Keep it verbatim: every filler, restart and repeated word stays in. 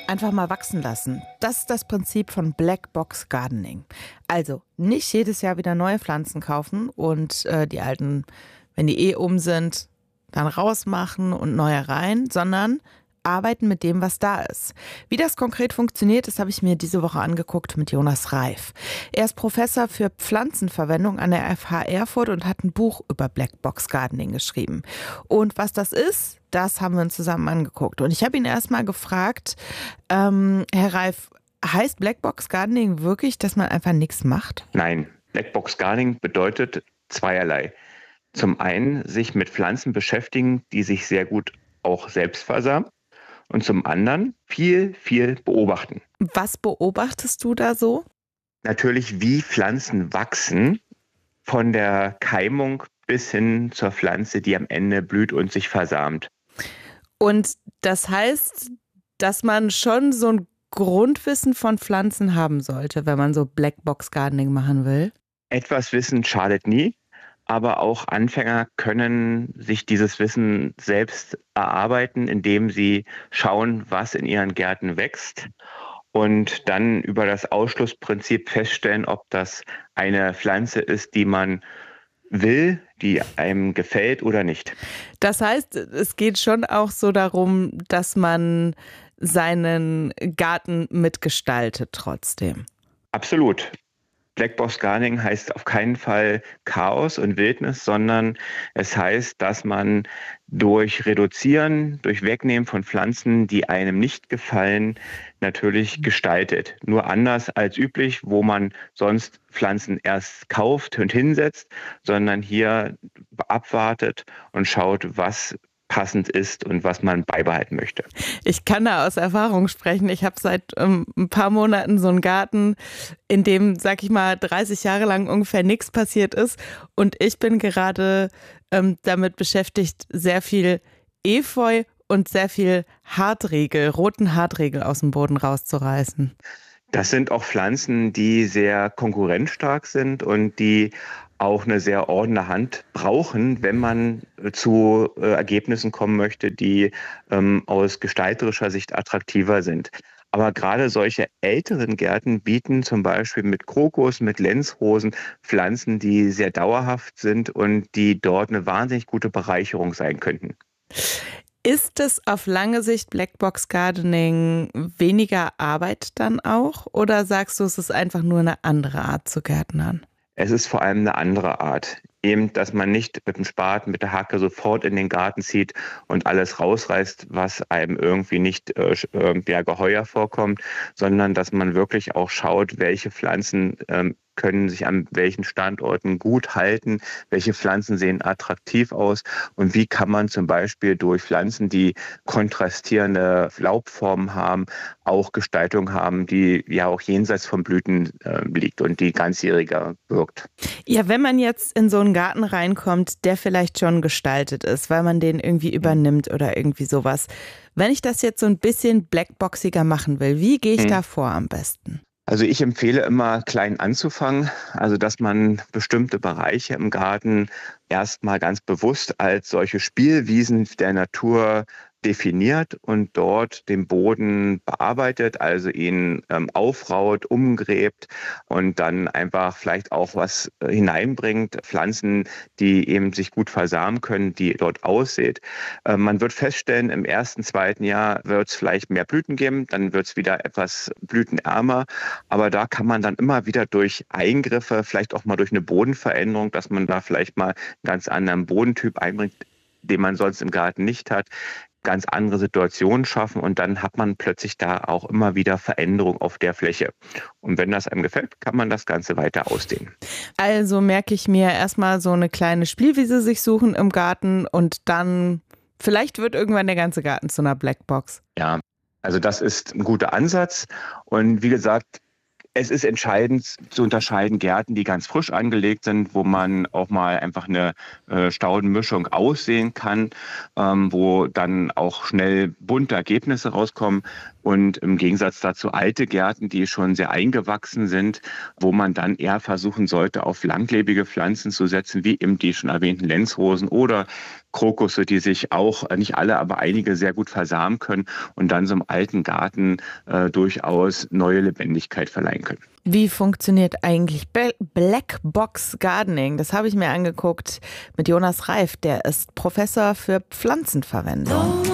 Einfach mal wachsen lassen. Das ist das Prinzip von Black Box Gardening. Also nicht jedes Jahr wieder neue Pflanzen kaufen und äh, die alten, wenn die eh um sind, dann rausmachen und neue rein, sondern arbeiten mit dem, was da ist. Wie das konkret funktioniert, das habe ich mir diese Woche angeguckt mit Jonas Reif. Er ist Professor für Pflanzenverwendung an der F H Erfurt und hat ein Buch über Black Box Gardening geschrieben. Und was das ist, das haben wir uns zusammen angeguckt. Und ich habe ihn erstmal gefragt, ähm, Herr Reif, heißt Black Box Gardening wirklich, dass man einfach nichts macht? Nein, Black Box Gardening bedeutet zweierlei. Zum einen sich mit Pflanzen beschäftigen, die sich sehr gut auch selbst versamen. Und zum anderen viel, viel beobachten. Was beobachtest du da so? Natürlich, wie Pflanzen wachsen, von der Keimung bis hin zur Pflanze, die am Ende blüht und sich versamt. Und das heißt, dass man schon so ein Grundwissen von Pflanzen haben sollte, wenn man so Blackbox Gardening machen will? Etwas Wissen schadet nie. Aber auch Anfänger können sich dieses Wissen selbst erarbeiten, indem sie schauen, was in ihren Gärten wächst und dann über das Ausschlussprinzip feststellen, ob das eine Pflanze ist, die man will, die einem gefällt oder nicht. Das heißt, es geht schon auch so darum, dass man seinen Garten mitgestaltet trotzdem. Absolut. Black Box Gardening heißt auf keinen Fall Chaos und Wildnis, sondern es heißt, dass man durch Reduzieren, durch Wegnehmen von Pflanzen, die einem nicht gefallen, natürlich gestaltet. Nur anders als üblich, wo man sonst Pflanzen erst kauft und hinsetzt, sondern hier abwartet und schaut, was passend ist und was man beibehalten möchte. Ich kann da aus Erfahrung sprechen. Ich habe seit ähm, ein paar Monaten so einen Garten, in dem, sag ich mal, dreißig Jahre lang ungefähr nichts passiert ist. Und ich bin gerade ähm, damit beschäftigt, sehr viel Efeu und sehr viel Hartriegel, roten Hartriegel aus dem Boden rauszureißen. Das sind auch Pflanzen, die sehr konkurrenzstark sind und die auch eine sehr ordene Hand brauchen, wenn man zu äh, Ergebnissen kommen möchte, die ähm, aus gestalterischer Sicht attraktiver sind. Aber gerade solche älteren Gärten bieten zum Beispiel mit Krokus, mit Lenzrosen Pflanzen, die sehr dauerhaft sind und die dort eine wahnsinnig gute Bereicherung sein könnten. Ist es auf lange Sicht Blackbox Gardening weniger Arbeit dann auch? Oder sagst du, es ist einfach nur eine andere Art zu gärtnern? Es ist vor allem eine andere Art. Eben, dass man nicht mit dem Spaten, mit der Hacke sofort in den Garten zieht und alles rausreißt, was einem irgendwie nicht äh, ja, geheuer vorkommt, sondern dass man wirklich auch schaut, welche Pflanzen ähm, können sich an welchen Standorten gut halten, welche Pflanzen sehen attraktiv aus und wie kann man zum Beispiel durch Pflanzen, die kontrastierende Laubformen haben, auch Gestaltung haben, die ja auch jenseits von Blüten äh, liegt und die ganzjähriger wirkt. Ja, wenn man jetzt in so einen Garten reinkommt, der vielleicht schon gestaltet ist, weil man den irgendwie übernimmt oder irgendwie sowas. Wenn ich das jetzt so ein bisschen blackboxiger machen will, wie gehe ich hm. da vor am besten? Also ich empfehle immer, klein anzufangen, also dass man bestimmte Bereiche im Garten erstmal ganz bewusst als solche Spielwiesen der Natur definiert und dort den Boden bearbeitet, also ihn ähm, aufraut, umgräbt und dann einfach vielleicht auch was äh, hineinbringt, Pflanzen, die eben sich gut versamen können, die dort aussät. Äh, man wird feststellen, im ersten, zweiten Jahr wird es vielleicht mehr Blüten geben, dann wird es wieder etwas blütenärmer, aber da kann man dann immer wieder durch Eingriffe, vielleicht auch mal durch eine Bodenveränderung, dass man da vielleicht mal einen ganz anderen Bodentyp einbringt, den man sonst im Garten nicht hat, ganz andere Situationen schaffen und dann hat man plötzlich da auch immer wieder Veränderung auf der Fläche. Und wenn das einem gefällt, kann man das Ganze weiter ausdehnen. Also merke ich mir erstmal so eine kleine Spielwiese sich suchen im Garten und dann vielleicht wird irgendwann der ganze Garten zu einer Blackbox. Ja, also das ist ein guter Ansatz und wie gesagt, es ist entscheidend zu unterscheiden Gärten, die ganz frisch angelegt sind, wo man auch mal einfach eine äh, Staudenmischung aussehen kann, ähm, wo dann auch schnell bunte Ergebnisse rauskommen. Und im Gegensatz dazu alte Gärten, die schon sehr eingewachsen sind, wo man dann eher versuchen sollte, auf langlebige Pflanzen zu setzen, wie eben die schon erwähnten Lenzrosen oder Krokusse, die sich auch, äh, nicht alle, aber einige sehr gut versamen können und dann so einem alten Garten äh, durchaus neue Lebendigkeit verleihen können. Wie funktioniert eigentlich Black Box Gardening? Das habe ich mir angeguckt mit Jonas Reif. Der ist Professor für Pflanzenverwendung.